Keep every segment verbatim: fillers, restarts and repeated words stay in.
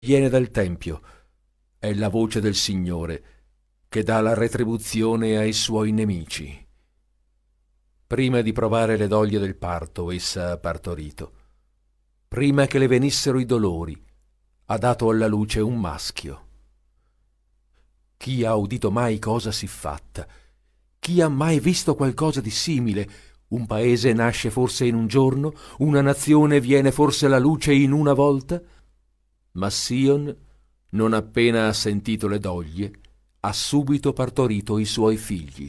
viene dal Tempio, è la voce del Signore che dà la retribuzione ai suoi nemici. Prima di provare le doglie del parto, essa ha partorito. Prima che le venissero i dolori, ha dato alla luce un maschio. Chi ha udito mai cosa siffatta? Chi ha mai visto qualcosa di simile? Un paese nasce forse in un giorno? Una nazione viene forse alla luce in una volta? Ma Sion, non appena ha sentito le doglie, ha subito partorito i suoi figli.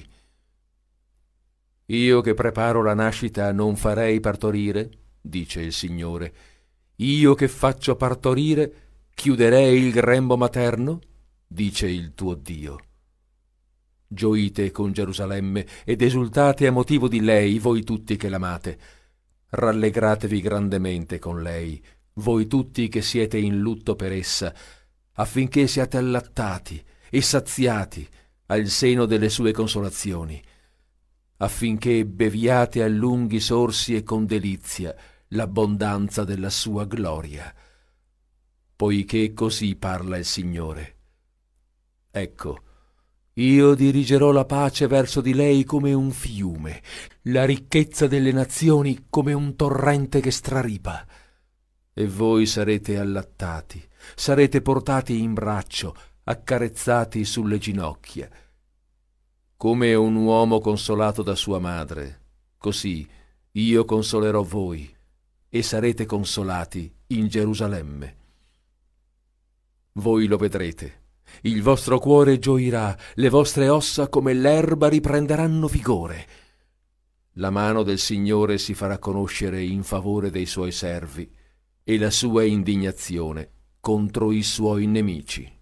Io che preparo la nascita non farei partorire, dice il Signore. Io che faccio partorire, chiuderei il grembo materno, dice il tuo Dio. Gioite con Gerusalemme ed esultate a motivo di lei, voi tutti che l'amate. Rallegratevi grandemente con lei, voi tutti che siete in lutto per essa, affinché siate allattati e saziati al seno delle sue consolazioni, affinché beviate a lunghi sorsi e con delizia l'abbondanza della sua gloria. Poiché così parla il Signore. Ecco, io dirigerò la pace verso di lei come un fiume, la ricchezza delle nazioni come un torrente che straripa. E voi sarete allattati, sarete portati in braccio, accarezzati sulle ginocchia. Come un uomo consolato da sua madre, così io consolerò voi e sarete consolati in Gerusalemme. Voi lo vedrete, il vostro cuore gioirà, le vostre ossa come l'erba riprenderanno vigore. La mano del Signore si farà conoscere in favore dei suoi servi e la sua indignazione contro i suoi nemici.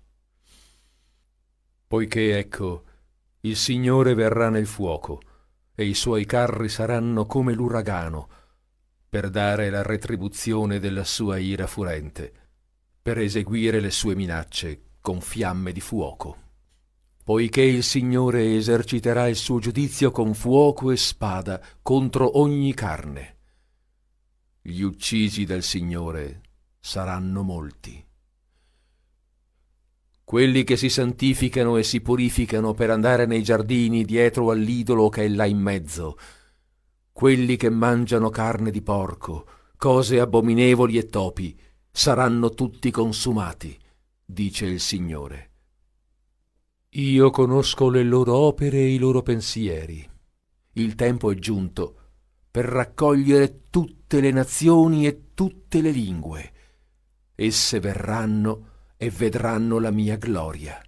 Poiché, ecco, il Signore verrà nel fuoco e i suoi carri saranno come l'uragano, per dare la retribuzione della sua ira furente, per eseguire le sue minacce con fiamme di fuoco. Poiché il Signore eserciterà il suo giudizio con fuoco e spada contro ogni carne. Gli uccisi dal Signore saranno molti. Quelli che si santificano e si purificano per andare nei giardini dietro all'idolo che è là in mezzo, quelli che mangiano carne di porco, cose abominevoli e topi, saranno tutti consumati, dice il Signore. Io conosco le loro opere e i loro pensieri. Il tempo è giunto per raccogliere tutte le nazioni e tutte le lingue. Esse verranno e vedranno la mia gloria.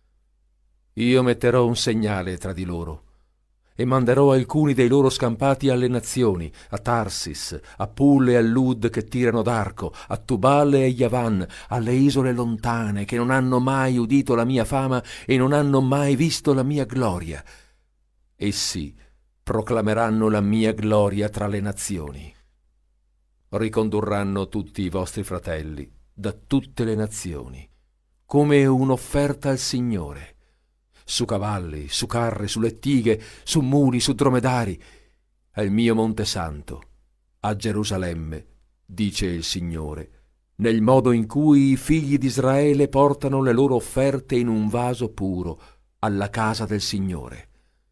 Io metterò un segnale tra di loro e manderò alcuni dei loro scampati alle nazioni, a Tarsis, a Pul e a Lud che tirano d'arco, a Tubal e a Yavan, alle isole lontane che non hanno mai udito la mia fama e non hanno mai visto la mia gloria. Essi proclameranno la mia gloria tra le nazioni. Ricondurranno tutti i vostri fratelli da tutte le nazioni, come un'offerta al Signore, su cavalli, su carri, su lettighe, su muli, su dromedari, al mio Monte Santo, a Gerusalemme, dice il Signore, nel modo in cui i figli di Israele portano le loro offerte in un vaso puro alla casa del Signore.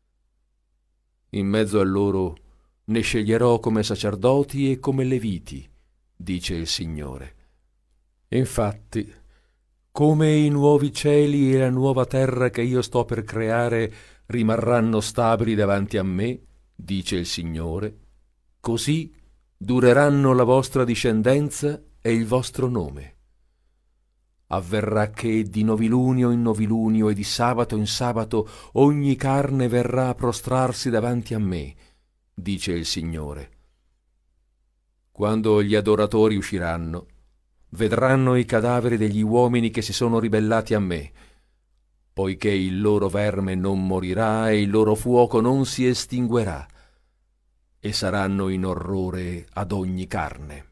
In mezzo a loro ne sceglierò come sacerdoti e come leviti, dice il Signore. Infatti, come i nuovi cieli e la nuova terra che io sto per creare rimarranno stabili davanti a me, dice il Signore, così dureranno la vostra discendenza e il vostro nome. Avverrà che di novilunio in novilunio e di sabato in sabato ogni carne verrà a prostrarsi davanti a me, dice il Signore. Quando gli adoratori usciranno, vedranno i cadaveri degli uomini che si sono ribellati a me, poiché il loro verme non morirà e il loro fuoco non si estinguerà, e saranno in orrore ad ogni carne.